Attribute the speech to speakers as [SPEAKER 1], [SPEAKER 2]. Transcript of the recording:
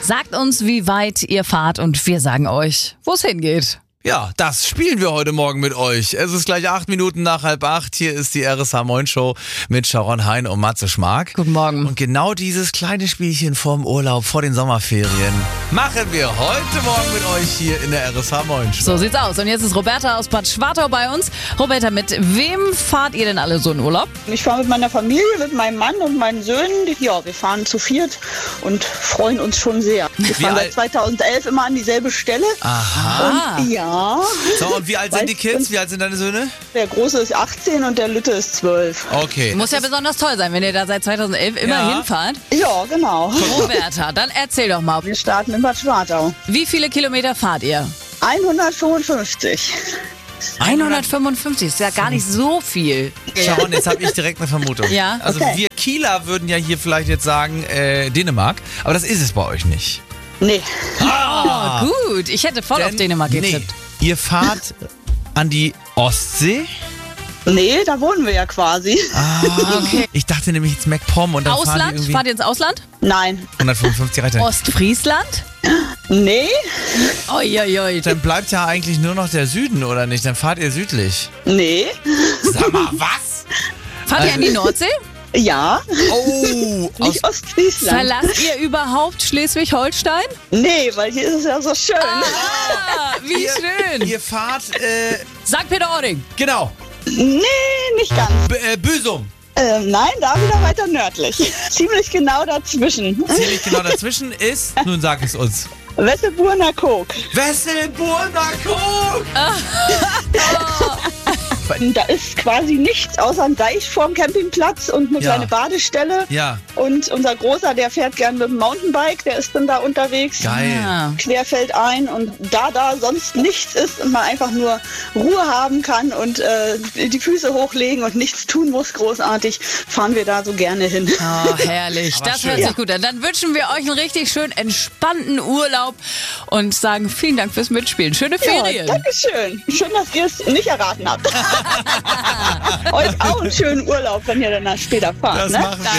[SPEAKER 1] Sagt uns, wie weit ihr fahrt und wir sagen euch, wo es hingeht.
[SPEAKER 2] Ja, das spielen wir heute Morgen mit euch. Es ist gleich 8 Minuten nach 7:30. Hier ist die RSH Moin Show mit Sharon Hein und Matze Schmark.
[SPEAKER 1] Guten Morgen.
[SPEAKER 2] Und genau dieses kleine Spielchen vorm Urlaub, vor den Sommerferien, machen wir heute Morgen mit euch hier in der RSH Moin Show.
[SPEAKER 1] So sieht's aus. Und jetzt ist Roberta aus Bad Schwartau bei uns. Roberta, mit wem fahrt ihr denn alle so in Urlaub?
[SPEAKER 3] Ich fahre mit meiner Familie, mit meinem Mann und meinen Söhnen. Ja, wir fahren zu viert und freuen uns schon sehr. Wir fahren seit 2011 immer an dieselbe Stelle.
[SPEAKER 2] Aha.
[SPEAKER 3] Und ja.
[SPEAKER 2] So, und wie alt sind die Kids? Wie alt sind deine Söhne?
[SPEAKER 3] Der Große ist 18 und der Lütte ist 12.
[SPEAKER 2] Okay.
[SPEAKER 1] Muss ja besonders toll sein, wenn ihr da seit 2011 immer hinfahrt.
[SPEAKER 3] Ja, genau.
[SPEAKER 1] Roberta, dann erzähl doch mal.
[SPEAKER 3] Wir starten in Bad Schwartau.
[SPEAKER 1] Wie viele Kilometer fahrt ihr?
[SPEAKER 3] 155.
[SPEAKER 1] 155, ist ja gar nicht so viel.
[SPEAKER 2] Sharon, jetzt habe ich direkt eine Vermutung.
[SPEAKER 1] Ja.
[SPEAKER 2] Also
[SPEAKER 3] Okay.
[SPEAKER 2] wir Kieler würden ja hier vielleicht jetzt sagen Dänemark, aber das ist es bei euch nicht.
[SPEAKER 3] Nee.
[SPEAKER 1] Oh, gut. Ich hätte voll auf Dänemark getippt.
[SPEAKER 2] Ihr fahrt an die Ostsee?
[SPEAKER 3] Nee, da wohnen wir ja quasi.
[SPEAKER 1] Okay.
[SPEAKER 2] Ich dachte nämlich jetzt MacPom und dann fahren die
[SPEAKER 1] Ausland?
[SPEAKER 2] irgendwie
[SPEAKER 1] Fahrt ihr ins Ausland?
[SPEAKER 3] Nein.
[SPEAKER 2] 155 Reiter.
[SPEAKER 1] Ostfriesland?
[SPEAKER 3] Nee.
[SPEAKER 1] Uiuiui.
[SPEAKER 2] Dann bleibt ja eigentlich nur noch der Süden, oder nicht? Dann fahrt ihr südlich.
[SPEAKER 3] Nee.
[SPEAKER 2] Sag mal, was?
[SPEAKER 1] Fahrt ihr an die Nordsee?
[SPEAKER 3] Ja.
[SPEAKER 2] Oh,
[SPEAKER 3] Nicht Ostfriesland.
[SPEAKER 1] Verlasst ihr überhaupt Schleswig-Holstein?
[SPEAKER 3] Nee, weil hier ist es ja so schön.
[SPEAKER 1] Ah, wie schön.
[SPEAKER 2] ihr fahrt,
[SPEAKER 1] St. Peter-Ording.
[SPEAKER 2] genau,
[SPEAKER 3] Nee, nicht ganz.
[SPEAKER 2] Büsum.
[SPEAKER 3] Nein, da wieder weiter nördlich. Ziemlich genau dazwischen.
[SPEAKER 2] Ziemlich genau dazwischen ist, nun sag es uns,
[SPEAKER 3] Wesselburner Kog.
[SPEAKER 2] Wesselburner Kog.
[SPEAKER 3] Da ist quasi nichts außer ein Deich vorm Campingplatz und eine
[SPEAKER 2] Ja.
[SPEAKER 3] kleine Badestelle.
[SPEAKER 2] Ja,
[SPEAKER 3] Und unser Großer, der fährt gern mit dem Mountainbike, der ist dann da unterwegs.
[SPEAKER 2] geil.
[SPEAKER 1] Ah.
[SPEAKER 3] Querfeldein und da sonst nichts ist und man einfach nur Ruhe haben kann und die Füße hochlegen und nichts tun muss großartig, fahren wir da so gerne hin.
[SPEAKER 1] Oh, herrlich.
[SPEAKER 2] Aber
[SPEAKER 1] Das
[SPEAKER 2] schön.
[SPEAKER 1] hört sich gut an. Dann wünschen wir euch einen richtig schön entspannten Urlaub und sagen vielen Dank fürs Mitspielen. Schöne Ferien.
[SPEAKER 3] Ja, Dankeschön. Schön, dass ihr es nicht erraten habt. Euch auch einen schönen Urlaub, wenn ihr dann später fahrt.
[SPEAKER 2] Das
[SPEAKER 3] Ne?
[SPEAKER 2] machen wir.